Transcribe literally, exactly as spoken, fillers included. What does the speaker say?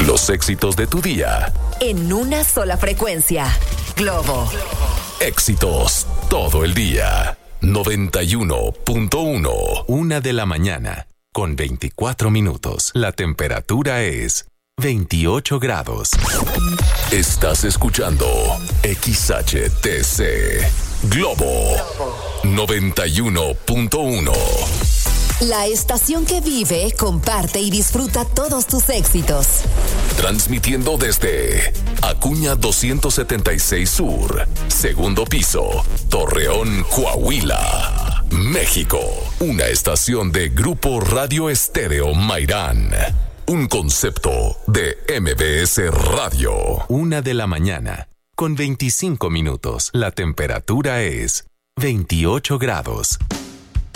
Los éxitos de tu día. En una sola frecuencia. Globo. Éxitos todo el día. noventa y uno punto uno. Una de la mañana, con veinticuatro minutos. La temperatura es veintiocho grados. Estás escuchando X H T C Globo noventa y uno punto uno. La estación que vive, comparte y disfruta todos tus éxitos. Transmitiendo desde Acuña doscientos setenta y seis Sur, segundo piso, Torreón, Coahuila, México. Una estación de Grupo Radio Estéreo Mairán. Un concepto de M B S Radio. Una de la mañana, con veinticinco minutos. La temperatura es veintiocho grados.